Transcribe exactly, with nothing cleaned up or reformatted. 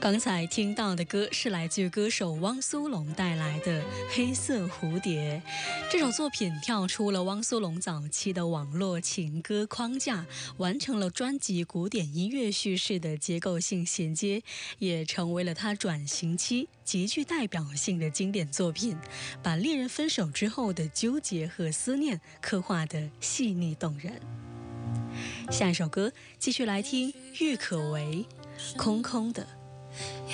刚才听到的歌是来自歌手汪苏泷带来的《黑色蝴蝶》。这首作品跳出了汪苏泷早期的网络情歌框架，完成了专辑古典音乐叙事的结构性衔接，也成为了他转型期极具代表性的经典作品，把恋人分手之后的纠结和思念刻画得细腻动人。下一首歌继续来听郁可唯《空空的》。